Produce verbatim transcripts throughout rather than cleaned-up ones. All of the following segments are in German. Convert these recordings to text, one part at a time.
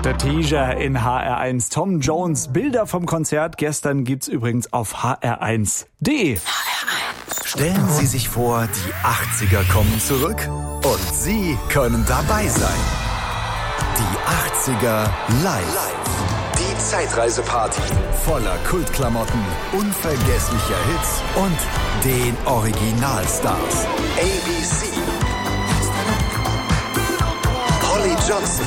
Der Teaser in H R eins. Tom Jones, Bilder vom Konzert. Gestern gibt's übrigens auf h r eins punkt d e. Stellen Sie sich vor, die achtziger kommen zurück und Sie können dabei sein. Die achtziger live. Die Zeitreiseparty voller Kultklamotten, unvergesslicher Hits und den Originalstars. A B C, Holly Johnson,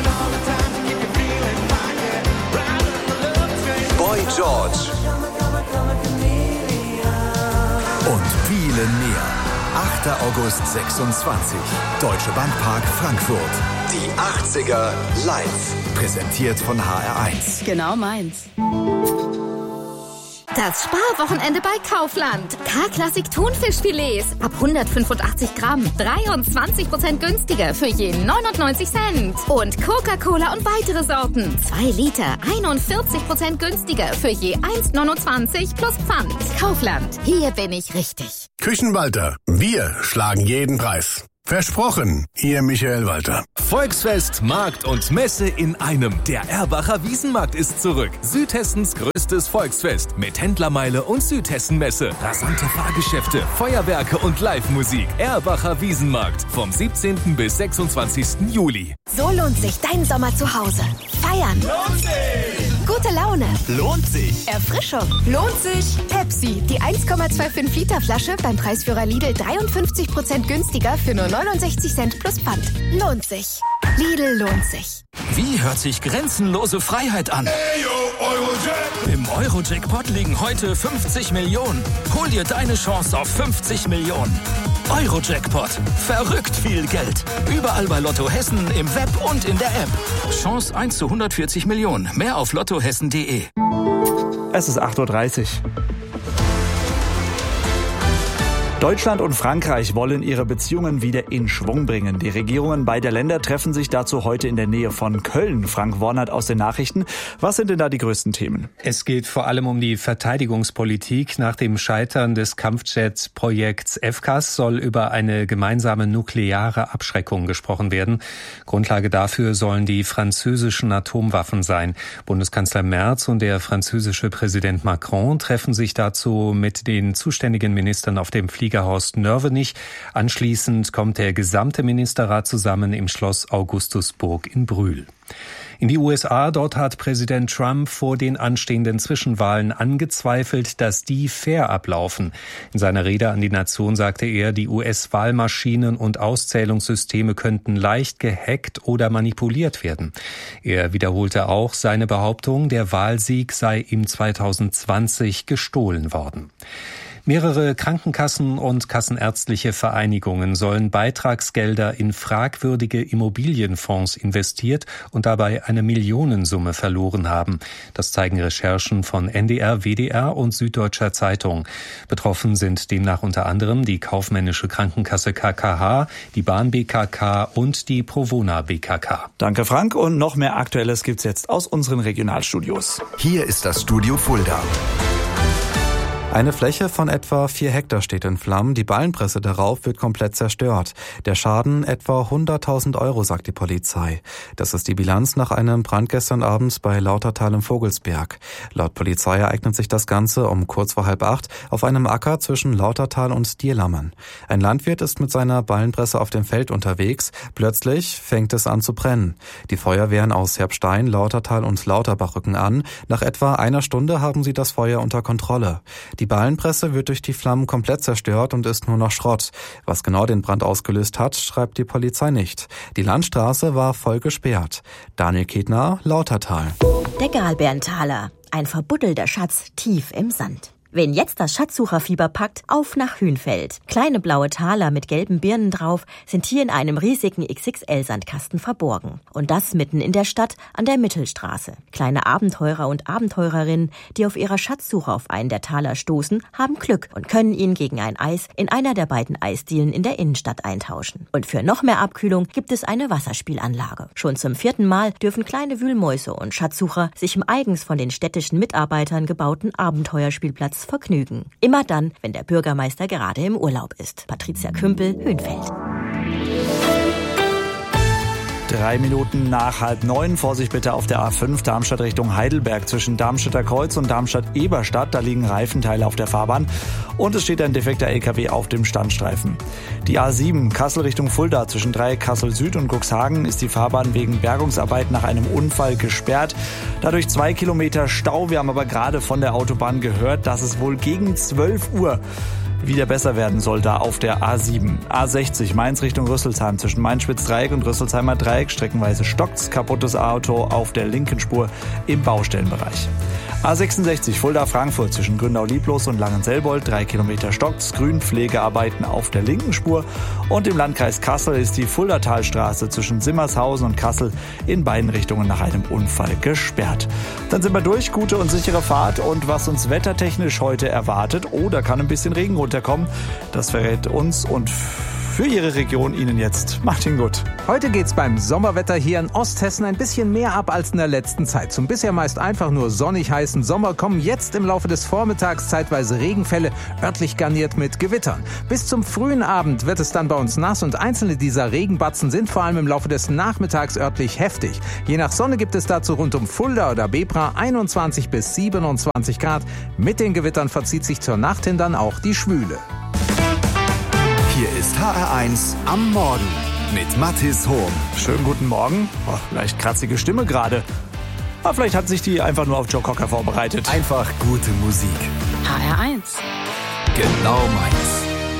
Boy George und viele mehr. achter August sechsundzwanzig. Deutsche Bandpark Frankfurt. Die achtziger live. Präsentiert von H R eins. Genau meins. Das Sparwochenende bei Kaufland. K-Klassik Thunfischfilets ab hundertfünfundachtzig Gramm. dreiundzwanzig Prozent günstiger für je neunundneunzig Cent. Und Coca-Cola und weitere Sorten. zwei Liter, einundvierzig Prozent günstiger für je eins neunundzwanzig plus Pfand. Kaufland. Hier bin ich richtig. Küchenwalter. Wir schlagen jeden Preis. Versprochen, Ihr Michael Walter. Volksfest, Markt und Messe in einem. Der Erbacher Wiesenmarkt ist zurück. Südhessens größtes Volksfest mit Händlermeile und Südhessenmesse. Rasante Fahrgeschäfte, Feuerwerke und Live-Musik. Erbacher Wiesenmarkt vom siebzehnten bis sechsundzwanzigsten Juli. So lohnt sich dein Sommer zu Hause. Feiern. Lohnt sich. Gute Laune. Lohnt sich. Erfrischung. Lohnt sich. Pepsi, die eins Komma fünfundzwanzig Liter Flasche beim Preisführer Lidl dreiundfünfzig Prozent günstiger für nur neunundsechzig Cent plus Pfand. Lohnt sich. Lidl lohnt sich. Wie hört sich grenzenlose Freiheit an? Ayo, Eurojack. Im Eurojackpot liegen heute fünfzig Millionen. Hol dir deine Chance auf fünfzig Millionen. Eurojackpot. Verrückt viel Geld. Überall bei Lotto Hessen, im Web und in der App. Chance eins zu hundertvierzig Millionen. Mehr auf lottohessen punkt de. Es ist acht Uhr dreißig. Deutschland und Frankreich wollen ihre Beziehungen wieder in Schwung bringen. Die Regierungen beider Länder treffen sich dazu heute in der Nähe von Köln. Frank Warnert aus den Nachrichten. Was sind denn da die größten Themen? Es geht vor allem um die Verteidigungspolitik. Nach dem Scheitern des Kampfjet-Projekts F C A S soll über eine gemeinsame nukleare Abschreckung gesprochen werden. Grundlage dafür sollen die französischen Atomwaffen sein. Bundeskanzler Merz und der französische Präsident Macron treffen sich dazu mit den zuständigen Ministern auf dem Fliegerhaus Nörvenich. Anschließend kommt der gesamte Ministerrat zusammen im Schloss Augustusburg in Brühl. In die U S A, dort hat Präsident Trump vor den anstehenden Zwischenwahlen angezweifelt, dass die fair ablaufen. In seiner Rede an die Nation sagte er, die U S-Wahlmaschinen und Auszählungssysteme könnten leicht gehackt oder manipuliert werden. Er wiederholte auch seine Behauptung, der Wahlsieg sei ihm zweitausendzwanzig gestohlen worden. Mehrere Krankenkassen und kassenärztliche Vereinigungen sollen Beitragsgelder in fragwürdige Immobilienfonds investiert und dabei eine Millionensumme verloren haben. Das zeigen Recherchen von N D R, W D R und Süddeutscher Zeitung. Betroffen sind demnach unter anderem die kaufmännische Krankenkasse K K H, die Bahn B K K und die Provona B K K. Danke, Frank. Und noch mehr Aktuelles gibt's jetzt aus unseren Regionalstudios. Hier ist das Studio Fulda. Eine Fläche von etwa vier Hektar steht in Flammen. Die Ballenpresse darauf wird komplett zerstört. Der Schaden etwa hunderttausend Euro, sagt die Polizei. Das ist die Bilanz nach einem Brand gestern Abend bei Lautertal im Vogelsberg. Laut Polizei ereignet sich das Ganze um kurz vor halb acht auf einem Acker zwischen Lautertal und Dierlammern. Ein Landwirt ist mit seiner Ballenpresse auf dem Feld unterwegs. Plötzlich fängt es an zu brennen. Die Feuerwehren aus Herbstein, Lautertal und Lauterbach rücken an. Nach etwa einer Stunde haben sie das Feuer unter Kontrolle. Die Ballenpresse wird durch die Flammen komplett zerstört und ist nur noch Schrott. Was genau den Brand ausgelöst hat, schreibt die Polizei nicht. Die Landstraße war voll gesperrt. Daniel Ketner, Lautertal. Der Galberntaler, ein verbuddelter Schatz tief im Sand. Wen jetzt das Schatzsucherfieber packt, auf nach Hünfeld. Kleine blaue Taler mit gelben Birnen drauf sind hier in einem riesigen X X L-Sandkasten verborgen. Und das mitten in der Stadt an der Mittelstraße. Kleine Abenteurer und Abenteurerinnen, die auf ihrer Schatzsuche auf einen der Taler stoßen, haben Glück und können ihn gegen ein Eis in einer der beiden Eisdielen in der Innenstadt eintauschen. Und für noch mehr Abkühlung gibt es eine Wasserspielanlage. Schon zum vierten Mal dürfen kleine Wühlmäuse und Schatzsucher sich im eigens von den städtischen Mitarbeitern gebauten Abenteuerspielplatz vergnügen. Immer dann, wenn der Bürgermeister gerade im Urlaub ist. Patricia Kümpel, Hünfeld. Drei Minuten nach halb neun. Vorsicht bitte auf der A fünf Darmstadt Richtung Heidelberg zwischen Darmstädter Kreuz und Darmstadt-Eberstadt. Da liegen Reifenteile auf der Fahrbahn und es steht ein defekter L K W auf dem Standstreifen. Die A sieben Kassel Richtung Fulda zwischen Dreieck Kassel Süd und Cuxhagen ist die Fahrbahn wegen Bergungsarbeit nach einem Unfall gesperrt. Dadurch zwei Kilometer Stau. Wir haben aber gerade von der Autobahn gehört, dass es wohl gegen zwölf Uhr wieder besser werden soll da auf der A sieben. A sechzig Mainz Richtung Rüsselsheim zwischen Mainz-Spitz-Dreieck und Rüsselsheimer Dreieck. Streckenweise stockt's, kaputtes Auto auf der linken Spur im Baustellenbereich. A sechsundsechzig Fulda-Frankfurt zwischen Grünau-Lieblos und Langenselbold. Drei Kilometer stockt's, Grünpflegearbeiten auf der linken Spur. Und im Landkreis Kassel ist die Fuldatalstraße zwischen Simmershausen und Kassel in beiden Richtungen nach einem Unfall gesperrt. Dann sind wir durch. Gute und sichere Fahrt. Und was uns wettertechnisch heute erwartet, oh, da kann ein bisschen Regen runterkommen. Das verrät uns und für Ihre Region Ihnen jetzt Martin Gutt. Heute geht's beim Sommerwetter hier in Osthessen ein bisschen mehr ab als in der letzten Zeit. Zum bisher meist einfach nur sonnig heißen Sommer kommen jetzt im Laufe des Vormittags zeitweise Regenfälle, örtlich garniert mit Gewittern. Bis zum frühen Abend wird es dann bei uns nass und einzelne dieser Regenbatzen sind vor allem im Laufe des Nachmittags örtlich heftig. Je nach Sonne gibt es dazu rund um Fulda oder Bebra einundzwanzig bis siebenundzwanzig Grad. Mit den Gewittern verzieht sich zur Nacht hin dann auch die Schwüle. Hier ist H R eins am Morgen mit Mathis Hohm. Schönen guten Morgen. Oh, leicht kratzige Stimme gerade. Aber vielleicht hat sich die einfach nur auf Joe Cocker vorbereitet. Einfach gute Musik. H R eins. Genau meins.